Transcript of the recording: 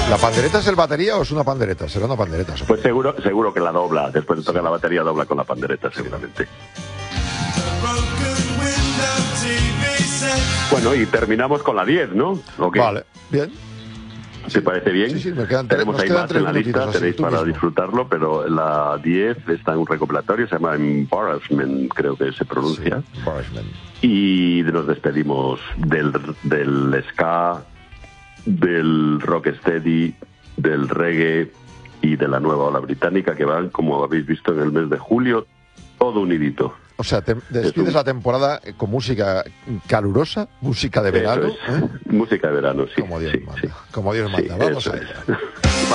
¿La pandereta es el batería o es una pandereta? Será una pandereta. Pues seguro que la dobla. Después de tocar la batería, dobla con la pandereta, seguramente. Bueno, y terminamos con la 10, ¿no? ¿Okay? Vale, bien. ¿Te parece bien? Sí, Tenemos ahí más en la lista, tenéis para disfrutarlo, disfrutarlo, pero la 10 está en un recopilatorio, se llama Embarrassment, creo que se pronuncia. Sí, Embarrassment. Y nos despedimos del ska, del rocksteady, del reggae y de la nueva ola británica, que van, como habéis visto, en el mes de julio, todo unidito. O sea, te despides la temporada con música calurosa, música de verano. Música de verano, sí. Como Dios sí, manda. sí. Como Dios manda. Vamos a ella.